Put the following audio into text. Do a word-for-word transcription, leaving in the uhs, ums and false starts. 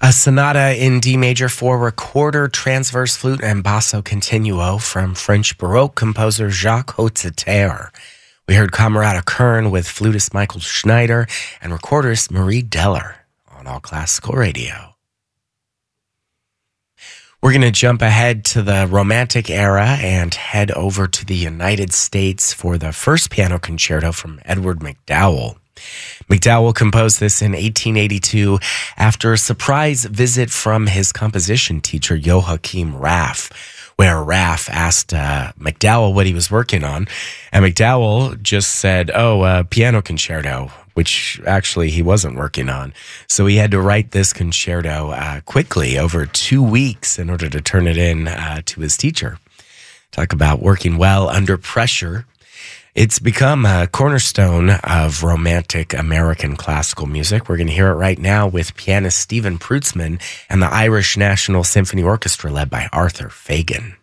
A sonata in D major for recorder, transverse flute, and basso continuo from French Baroque composer Jacques Hotzeter. We heard Camerata Kern with flutist Michael Schneider and recordist Marie Deller on All Classical Radio. We're going to jump ahead to the Romantic era and head over to the United States for the first piano concerto from Edward McDowell. McDowell composed this in eighteen eighty-two after a surprise visit from his composition teacher, Joachim Raff, where Raff asked uh, McDowell what he was working on, and McDowell just said, oh, uh, piano concerto, which actually he wasn't working on. So he had to write this concerto uh, quickly over two weeks in order to turn it in uh, to his teacher. Talk about working well under pressure. It's become a cornerstone of romantic American classical music. We're going to hear it right now with pianist Stephen Prutzman and the Irish National Symphony Orchestra led by Arthur Fagan.